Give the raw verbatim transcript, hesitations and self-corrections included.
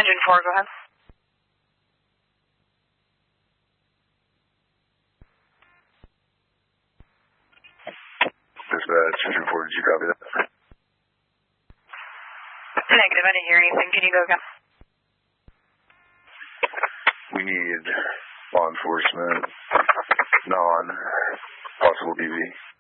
Engine four, go ahead. Dispatch, Engine four, did you copy that? Negative, I didn't hear anything. Can you go again? We need law enforcement, non-possible D V.